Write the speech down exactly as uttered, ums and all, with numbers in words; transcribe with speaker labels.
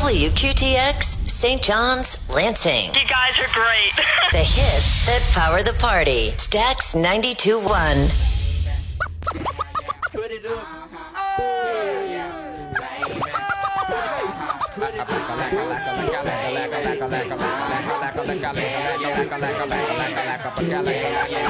Speaker 1: W Q T X, Saint John's, Lansing.
Speaker 2: You guys are great.
Speaker 1: The hits that power the party. Stax ninety-two point one.
Speaker 3: Put it up. Oh.